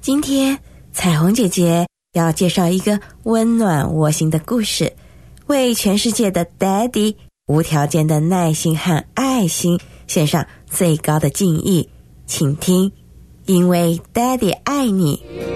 今天彩虹姐姐要介绍一个温暖窝心的故事，为全世界的 Daddy 无条件的耐心和爱心献上最高的敬意。请听，因为 Daddy 爱你。